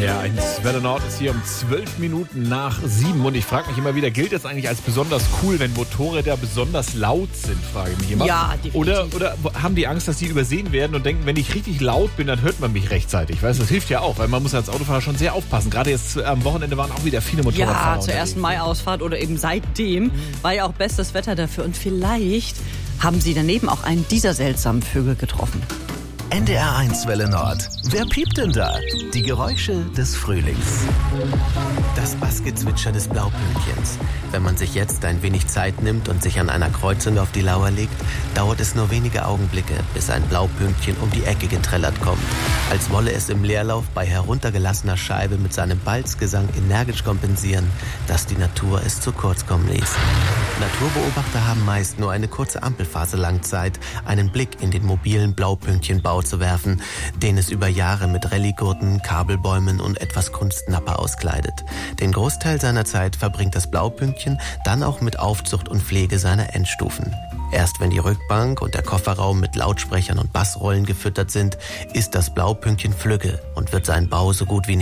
NDR1 Welle Nord ist hier um 12 Minuten nach 7 und ich frage mich immer wieder, gilt das eigentlich als besonders cool, wenn Motorräder besonders laut sind, frage ich mich immer. Ja, definitiv. Oder haben die Angst, dass sie übersehen werden und denken, wenn ich richtig laut bin, dann hört man mich rechtzeitig. Weißt du, das hilft ja auch, weil man muss als Autofahrer schon sehr aufpassen. Gerade jetzt am Wochenende waren auch wieder viele Motorradfahrer Ja, zur 1. Mai-Ausfahrt oder eben seitdem war ja auch bestes Wetter dafür und vielleicht haben Sie daneben auch einen dieser seltsamen Vögel getroffen. NDR1 Welle Nord. Wer piept denn da? Die Geräusche des Frühlings. Das Bassgezwitscher des Blaupünktchens. Wenn man sich jetzt ein wenig Zeit nimmt und sich an einer Kreuzung auf die Lauer legt, dauert es nur wenige Augenblicke, bis ein Blaupünktchen um die Ecke getrellert kommt. Als wolle es im Leerlauf bei heruntergelassener Scheibe mit seinem Balzgesang energisch kompensieren, dass die Natur es zu kurz kommen ließ. Naturbeobachter haben meist nur eine kurze Ampelphase lang Zeit, einen Blick in den mobilen Blaupünktchenbau zu werfen, den es über Jahre mit Rallyegurten, Kabelbäumen und etwas Kunstnappe auskleidet. Den Großteil seiner Zeit verbringt das Blaupünktchen dann auch mit Aufzucht und Pflege seiner Endstufen. Erst wenn die Rückbank und der Kofferraum mit Lautsprechern und Bassrollen gefüttert sind, ist das Blaupünktchen flügge und wird sein Bau so gut wie